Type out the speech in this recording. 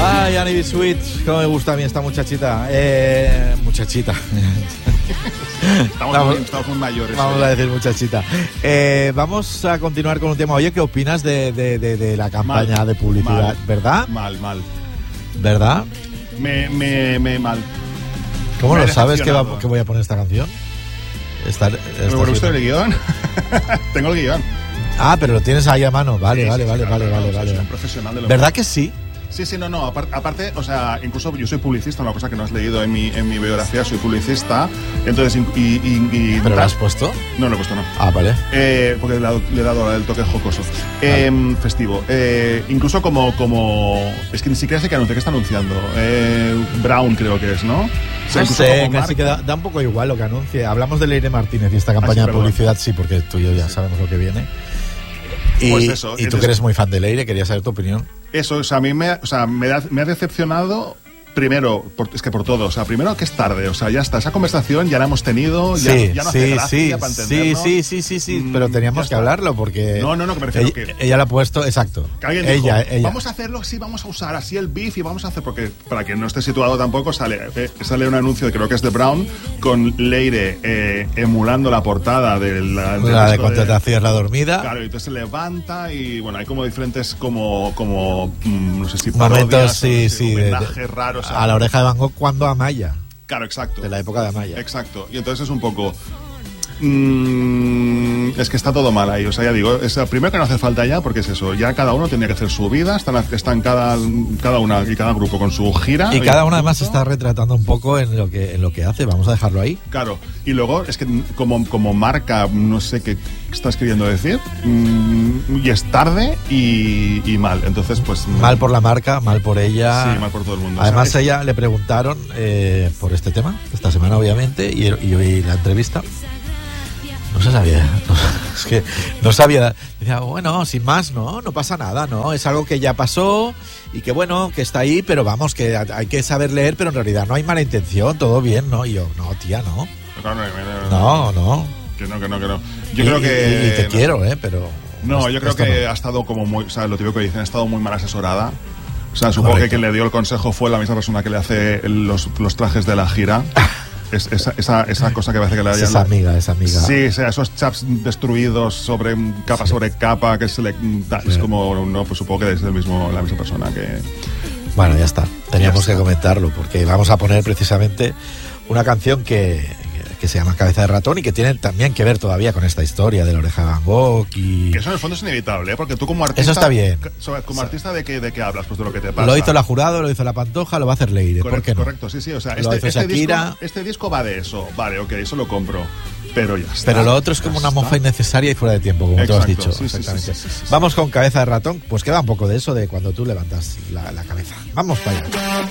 Ay, Annie B. Sweet, cómo me gusta a mí esta muchachita. Muchachita. Estamos muy mayores. Vamos a decir muchachita. Vamos a continuar con un tema. Oye, ¿qué opinas de la campaña de publicidad? Mal, ¿Verdad? Mal. ¿Verdad? Me mal. ¿Cómo Me lo ha sabes que decepcionado. voy a poner esta canción? ¿Me gusta el guión? Tengo el guión. Ah, pero lo tienes ahí a mano. Vale. Sí, claro, Vale. Soy un profesional de lo ¿Verdad que sí? Sí, no. Aparte, o sea, incluso yo soy publicista, una cosa que no has leído en mi biografía, soy publicista. Entonces, ¿Pero lo has puesto? No lo he puesto, no. Ah, vale. Porque le he dado el toque jocoso. Festivo. Incluso como. Es que ni siquiera sé qué anuncia, ¿qué está anunciando? Brown, creo que es, ¿no? O sea, No incluso sé, como casi que da un poco igual lo que anuncie. Hablamos de Leire Martínez y esta campaña sí, de perdón. publicidad, sí, porque tú y yo ya sabemos lo que viene. Y, Pues eso, y tú entonces- que eres muy fan de Leire, quería saber tu opinión. Eso, o sea, a mí me ha decepcionado. Primero, es que por todo, o sea, primero que es tarde, o sea, ya está, esa conversación ya la hemos tenido, ya no hace gracia para entendernos. Sí, pero teníamos ya que está. hablarlo porque No, que me refiero que ella lo ha puesto, exacto. Que alguien dijo, vamos a hacerlo, sí, vamos a usar así el beef y vamos a hacer, porque para quien no esté situado tampoco, sale un anuncio, creo que es de Brown, con Leire emulando la portada La de Contratación la dormida. Claro, y entonces se levanta y bueno, hay como diferentes como no sé si Momentos, parodias, sí, homenajes raros a la Oreja de Van Gogh cuando Amaya. Claro, exacto. De la época de Amaya. Exacto. Y entonces es un poco... es que está todo mal ahí. O sea, ya digo, primero que no hace falta ya, porque es eso. Ya cada uno tendría que hacer su vida. Están cada una y cada grupo con su gira. Y cada uno además se está retratando un poco en lo que hace. Vamos a dejarlo ahí. Claro. Y luego es que como marca, no sé qué estás queriendo decir. Y es tarde y mal. Entonces, pues... Mal por la marca, mal por ella. Sí, mal por todo el mundo. Además, ¿sabes? ella le preguntaron por este tema, esta semana obviamente, y oí la entrevista. No se sabía, es que no sabía. Decía, bueno, sin más, no pasa nada, ¿no? Es algo que ya pasó y que bueno, que está ahí, pero vamos, que hay que saber leer, pero en realidad no hay mala intención, todo bien, ¿no? Y yo, no, tía, no. No. Que no. Yo creo que... Y te quiero, pero... No, yo creo que ha estado como muy... O sea, lo típico que dicen, ha estado muy mal asesorada. O sea, supongo que quien le dio el consejo fue la misma persona que le hace los trajes de la gira. Esa cosa que parece que le haya... Esa amiga. Sí, o sea, esos chaps destruidos sobre capa que se le... Es como... No, pues supongo que es la misma persona que... Bueno, ya está. Teníamos que comentarlo porque vamos a poner precisamente una canción que se llama Cabeza de Ratón y que tiene también que ver todavía con esta historia de la Oreja de Van Gogh y... Que eso en el fondo es inevitable, ¿eh? Porque tú como artista... Eso está bien. Como artista, ¿de qué hablas? Pues de lo que te pasa. Lo hizo la Jurado, lo hizo la Pantoja, lo va a hacer Leire. Correcto, ¿por qué no? correcto, sí. O sea, Lo hizo Shakira. este disco va de eso. Vale, ok, eso lo compro. Pero ya está. Pero lo otro es como una mofa innecesaria y fuera de tiempo, como tú has dicho. Sí, exactamente. sí. Vamos con Cabeza de Ratón, pues queda un poco de eso de cuando tú levantas la cabeza. Vamos para allá.